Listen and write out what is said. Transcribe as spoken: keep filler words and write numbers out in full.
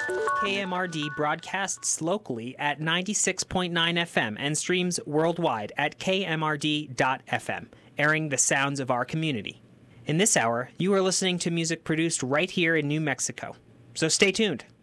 K M R D broadcasts locally at ninety-six point nine F M and streams worldwide at K M R D dot F M, airing the sounds of our community. In this hour, you are listening to music produced right here in New Mexico. So stay tuned.